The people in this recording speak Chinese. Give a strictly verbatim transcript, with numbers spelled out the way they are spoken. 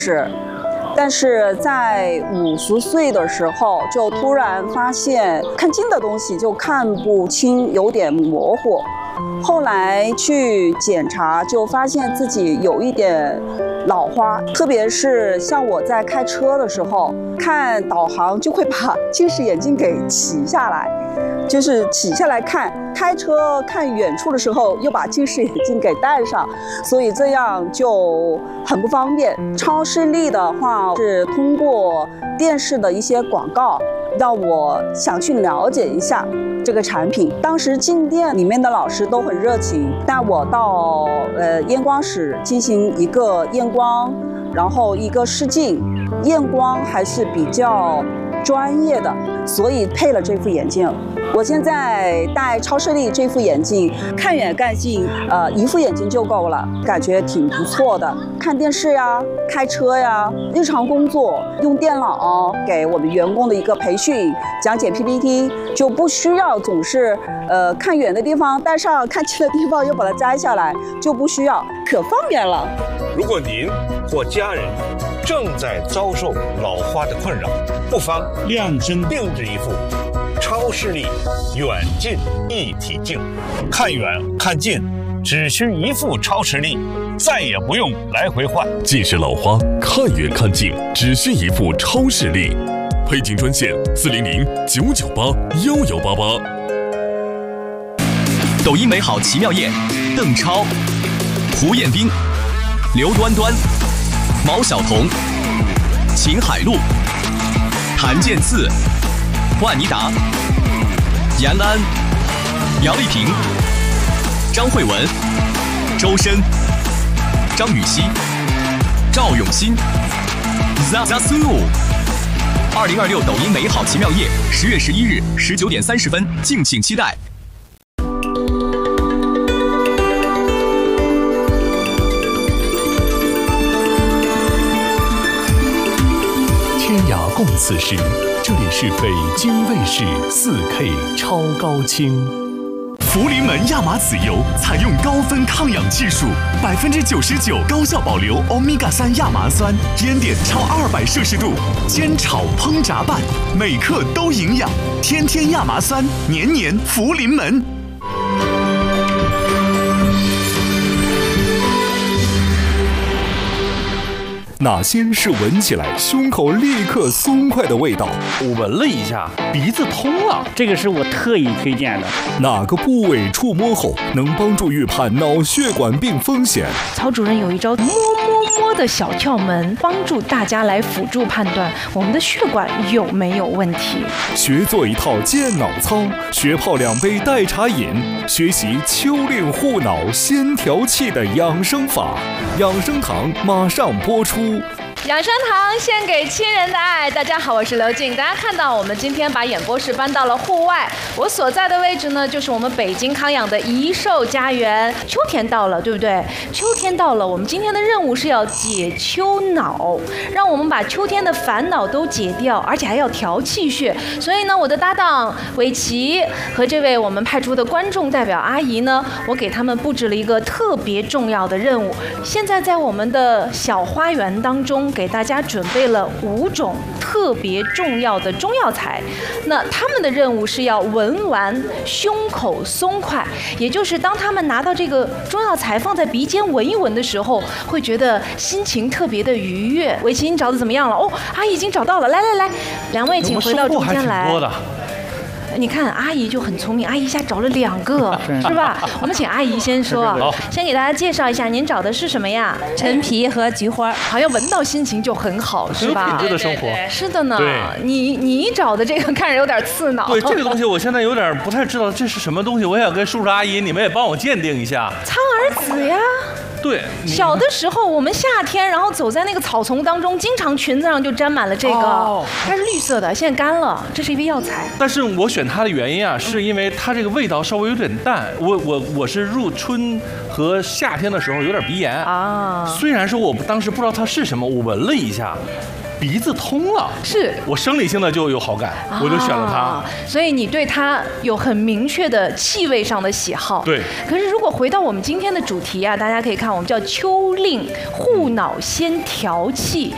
是。但是在五十岁的时候，就突然发现看近的东西就看不清，有点模糊。后来去检查，就发现自己有一点老花，特别是像我在开车的时候，看导航就会把近视眼镜给起下来，就是起下来看，开车看远处的时候又把近视眼镜给戴上，所以这样就很不方便。超视力的话是通过电视的一些广告，让我想去了解一下这个产品。当时进店里面的老师都很热情，带我到呃验光室进行一个验光，然后一个试镜，验光还是比较专业的，所以配了这副眼镜。我现在戴超视力这副眼镜，看远看近，呃，一副眼镜就够了，感觉挺不错的。看电视呀，开车呀，日常工作用电脑给我们员工的一个培训，讲解 P P T， 就不需要总是呃看远的地方戴上，看近的地方又把它摘下来，就不需要，可方便了。 如果您或家人正在遭受老花的困扰，不妨量身定制一副超视力远近一体镜，看远看近只需一副超视力，再也不用来回换。 近视老花看远看近只需一副超视力，配镜专线四零零九九八幺幺八八。 抖音美好奇妙夜，邓超、胡彦斌、刘端端、毛晓彤、秦海璐、谭健次、万妮达、延安、杨丽萍、张慧文、周深、张雨绮、赵永新、Zazu。二零二六抖音美好奇妙夜，十月十一日十九点三十分，敬请期待。 天涯共此时，这里是北京卫视 四K 超高清。 福临门亚麻籽油采用高分抗氧技术，百分之九十九高效保留欧米伽三亚麻酸，烟点超二百摄氏度，煎炒烹炸拌，每克都营养。天天亚麻酸，年年福临门。 哪些是闻起来胸口立刻松快的味道？ 我闻了一下，鼻子通了， 这个是我特意推荐的。 哪个部位触摸后能帮助预判脑血管病风险？ 曹主任有一招摸摸摸的小窍门，帮助大家来辅助判断我们的血管有没有问题。 学做一套健脑操，学泡两杯代茶饮，学习秋令护脑先调气的养生法。养生堂马上播出。 养生堂献给亲人的爱。大家好，我是刘静。大家看到我们今天把演播室搬到了户外，我所在的位置呢，就是我们北京康养的怡寿家园。秋天到了，对不对？秋天到了，我们今天的任务是要解秋恼，让我们把秋天的烦恼都解掉，而且还要调气血。所以呢，我的搭档伟奇和这位我们派出的观众代表阿姨呢，我给他们布置了一个特别重要的任务。现在在我们的小花园当中，给大家准备了五种特别重要的中药材，那他们的任务是要闻完胸口松快，也就是当他们拿到这个中药材放在鼻尖闻一闻的时候，会觉得心情特别的愉悦。伟奇，你找的怎么样了？哦，阿姨已经找到了，来来来，两位请回到中间来。你看阿姨就很聪明，阿姨一下找了两个，是吧？我们请阿姨先说，先给大家介绍一下，您找的是什么呀？ 陈皮和菊花， 好像闻到心情就很好，是吧？ 很有品质的生活， 是的呢。你你找的这个看着有点刺挠。 对，这个东西我现在有点不太知道这是什么东西，我想跟叔叔阿姨你们也帮我鉴定一下。 苍耳子呀。 对， 小的时候我们夏天，然后走在那个草丛当中，经常裙子上就沾满了这个，哦、它是绿色的，现在干了，这是一味药材。 但是我选它的原因啊，是因为它这个味道稍微有点淡。我我我是入春和夏天的时候有点鼻炎啊，虽然说我当时不知道它是什么，我闻了一下。鼻子通了， 是我生理性的就有好感，啊、我就选了它。 所以你对它有很明确的气味上的喜好。 对。 可是如果回到我们今天的主题啊，大家可以看，我们叫秋令护脑先调气。